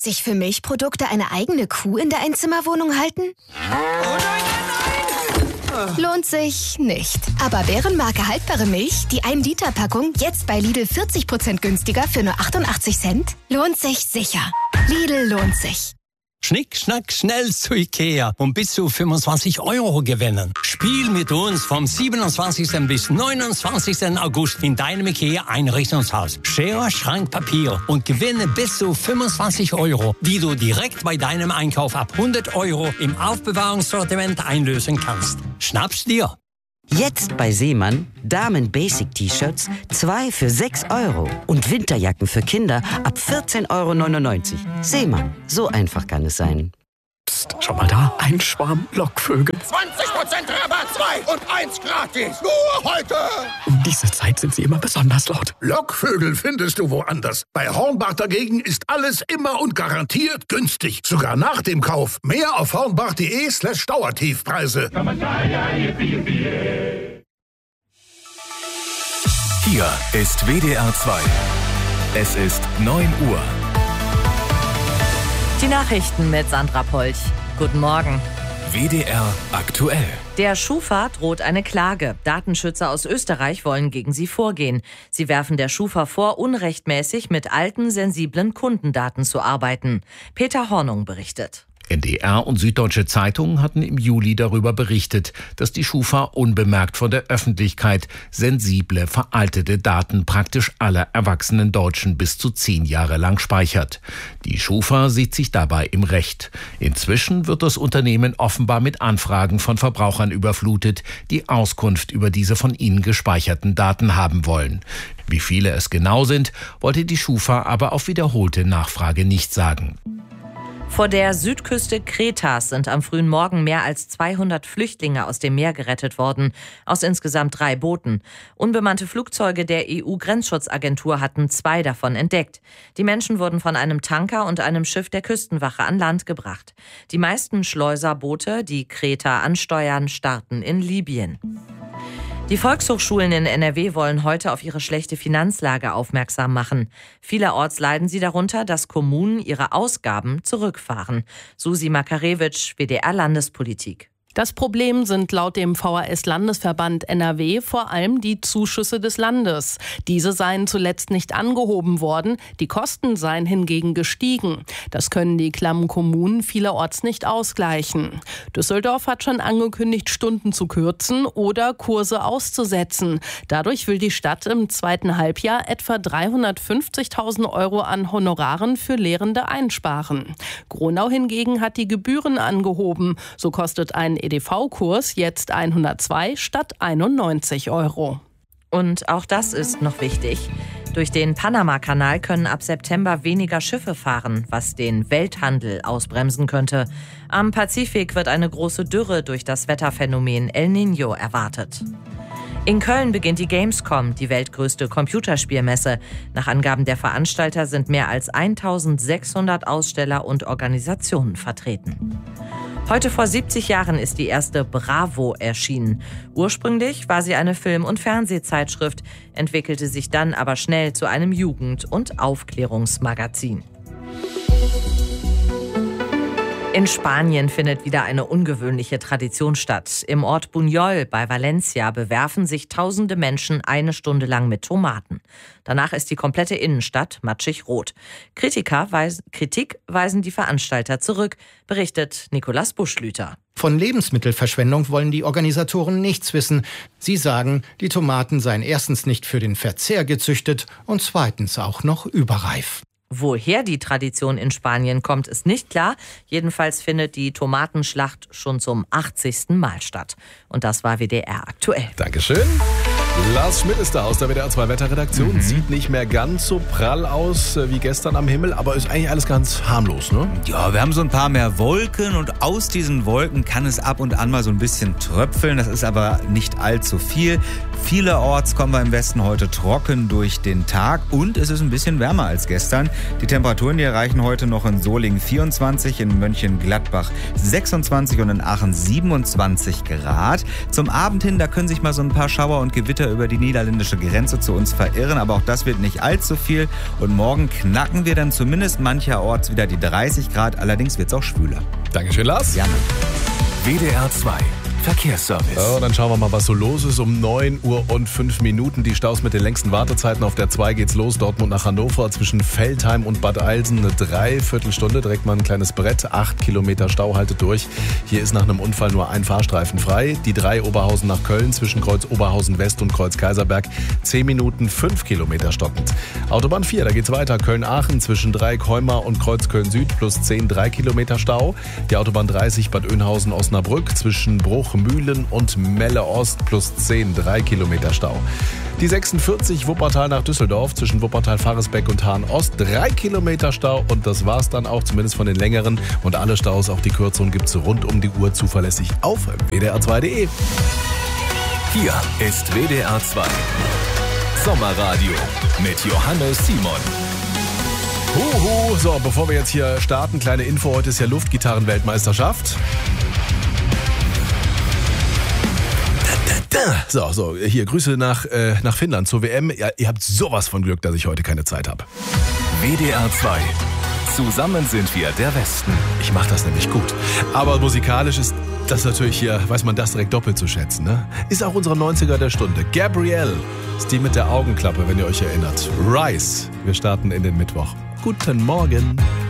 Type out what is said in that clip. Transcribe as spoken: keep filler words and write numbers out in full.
Sich für Milchprodukte eine eigene Kuh in der Einzimmerwohnung halten? Oh nein, nein, nein! Lohnt sich nicht. Aber Bärenmarke haltbare Milch, die ein Liter Packung, jetzt bei Lidl vierzig Prozent günstiger für nur achtundachtzig Cent? Lohnt sich sicher. Lidl lohnt sich. Schnick, schnack, schnell zu Ikea und bis zu fünfundzwanzig Euro gewinnen. Spiel mit uns vom siebenundzwanzigsten bis neunundzwanzigsten August in deinem Ikea-Einrichtungshaus. Schere, Schrank, Papier und gewinne bis zu fünfundzwanzig Euro, die du direkt bei deinem Einkauf ab hundert Euro im Aufbewahrungssortiment einlösen kannst. Schnapp's dir! Jetzt bei Seemann Damen-Basic-T-Shirts zwei für sechs Euro und Winterjacken für Kinder ab vierzehn Euro neunundneunzig. Seemann, so einfach kann es sein. Psst, schau mal da, ein Schwarm Lockvögel. zwanzig Prozent Rabatt, zwei und eins gratis. Nur heute. Um diese Zeit sind sie immer besonders laut. Lockvögel findest du woanders. Bei Hornbach dagegen ist alles immer und garantiert günstig. Sogar nach dem Kauf. Mehr auf hornbach.de slash Dauertiefpreise. Hier ist W D R zwei. Es ist neun Uhr. Die Nachrichten mit Sandra Polch. Guten Morgen. W D R aktuell. Der Schufa droht eine Klage. Datenschützer aus Österreich wollen gegen sie vorgehen. Sie werfen der Schufa vor, unrechtmäßig mit alten, sensiblen Kundendaten zu arbeiten. Peter Hornung berichtet. N D R und Süddeutsche Zeitung hatten im Juli darüber berichtet, dass die Schufa unbemerkt von der Öffentlichkeit sensible, veraltete Daten praktisch aller erwachsenen Deutschen bis zu zehn Jahre lang speichert. Die Schufa sieht sich dabei im Recht. Inzwischen wird das Unternehmen offenbar mit Anfragen von Verbrauchern überflutet, die Auskunft über diese von ihnen gespeicherten Daten haben wollen. Wie viele es genau sind, wollte die Schufa aber auf wiederholte Nachfrage nicht sagen. Vor der Südküste Kretas sind am frühen Morgen mehr als zweihundert Flüchtlinge aus dem Meer gerettet worden, aus insgesamt drei Booten. Unbemannte Flugzeuge der E U-Grenzschutzagentur hatten zwei davon entdeckt. Die Menschen wurden von einem Tanker und einem Schiff der Küstenwache an Land gebracht. Die meisten Schleuserboote, die Kreta ansteuern, starten in Libyen. Die Volkshochschulen in N R W wollen heute auf ihre schlechte Finanzlage aufmerksam machen. Vielerorts leiden sie darunter, dass Kommunen ihre Ausgaben zurückfahren. Susi Makarewitsch, W D R Landespolitik. Das Problem sind laut dem V H S-Landesverband N R W vor allem die Zuschüsse des Landes. Diese seien zuletzt nicht angehoben worden, die Kosten seien hingegen gestiegen. Das können die klammen Kommunen vielerorts nicht ausgleichen. Düsseldorf hat schon angekündigt, Stunden zu kürzen oder Kurse auszusetzen. Dadurch will die Stadt im zweiten Halbjahr etwa dreihundertfünfzigtausend Euro an Honoraren für Lehrende einsparen. Gronau hingegen hat die Gebühren angehoben. So kostet ein E D V-Kurs jetzt hundertzwei statt einundneunzig Euro. Und auch das ist noch wichtig. Durch den Panama-Kanal können ab September weniger Schiffe fahren, was den Welthandel ausbremsen könnte. Am Pazifik wird eine große Dürre durch das Wetterphänomen El Niño erwartet. In Köln beginnt die Gamescom, die weltgrößte Computerspielmesse. Nach Angaben der Veranstalter sind mehr als eintausendsechshundert Aussteller und Organisationen vertreten. Heute vor siebzig Jahren ist die erste Bravo erschienen. Ursprünglich war sie eine Film- und Fernsehzeitschrift, entwickelte sich dann aber schnell zu einem Jugend- und Aufklärungsmagazin. In Spanien findet wieder eine ungewöhnliche Tradition statt. Im Ort Buñol bei Valencia bewerfen sich tausende Menschen eine Stunde lang mit Tomaten. Danach ist die komplette Innenstadt matschig rot. Kritiker weis- Kritik weisen die Veranstalter zurück, berichtet Nicolas Buschlüter. Von Lebensmittelverschwendung wollen die Organisatoren nichts wissen. Sie sagen, die Tomaten seien erstens nicht für den Verzehr gezüchtet und zweitens auch noch überreif. Woher die Tradition in Spanien kommt, ist nicht klar. Jedenfalls findet die Tomatenschlacht schon zum achtzigsten Mal statt. Und das war W D R aktuell. Dankeschön. Lars Schmidt ist da aus der W D R zwei Wetterredaktion. Mhm. Sieht nicht mehr ganz so prall aus wie gestern am Himmel, aber ist eigentlich alles ganz harmlos, ne? Ja, wir haben so ein paar mehr Wolken und aus diesen Wolken kann es ab und an mal so ein bisschen tröpfeln. Das ist aber nicht allzu viel. Vielerorts kommen wir im Westen heute trocken durch den Tag und es ist ein bisschen wärmer als gestern. Die Temperaturen, die erreichen heute noch in Solingen vierundzwanzig, in Mönchengladbach sechsundzwanzig und in Aachen siebenundzwanzig Grad. Zum Abend hin, da können sich mal so ein paar Schauer und Gewitter Kilometer über die niederländische Grenze zu uns verirren, aber auch das wird nicht allzu viel. Und morgen knacken wir dann zumindest mancherorts wieder die dreißig Grad, allerdings wird es auch schwüler. Dankeschön, Lars. Ja. W D R zwei Verkehrsservice. So, dann schauen wir mal, was so los ist. Um neun Uhr und fünf Minuten. Die Staus mit den längsten Wartezeiten. Auf der zwei geht's los. Dortmund nach Hannover zwischen Veltheim und Bad Eilsen. Eine Dreiviertelstunde. Direkt mal ein kleines Brett. Acht Kilometer Stau haltet durch. Hier ist nach einem Unfall nur ein Fahrstreifen frei. Die drei Oberhausen nach Köln zwischen Kreuz Oberhausen West und Kreuz Kaiserberg. Zehn Minuten, fünf Kilometer stockend. Autobahn vier, da geht's weiter. Köln-Aachen zwischen Dreieck-Heumar und Kreuz Köln-Süd plus zehn, drei Kilometer Stau. Die Autobahn dreißig Bad Oeynhausen-Osnabrück zwischen Bruch Mühlen und Melle Ost plus zehn, drei Kilometer Stau. Die sechsundvierzig Wuppertal nach Düsseldorf zwischen Wuppertal-Faresbeck und Hahn Ost, drei Kilometer Stau und das war's dann auch, zumindest von den längeren. Und alle Staus, auch die kürzeren, gibt's rund um die Uhr zuverlässig auf w d r zwei punkt d e. Hier ist W D R zwei Sommerradio mit Johannes Simon. Huhu. So, bevor wir jetzt hier starten, kleine Info, heute ist ja Luftgitarren-Weltmeisterschaft. So, so, hier Grüße nach, äh, nach Finnland zur W M. Ja, ihr habt sowas von Glück, dass ich heute keine Zeit habe. W D R zwei. Zusammen sind wir der Westen. Ich mache das nämlich gut. Aber musikalisch ist das natürlich hier, weiß man das direkt doppelt zu schätzen, ne? Ist auch unsere neunziger der Stunde. Gabrielle ist die mit der Augenklappe, wenn ihr euch erinnert. Rise. Wir starten in den Mittwoch. Guten Morgen.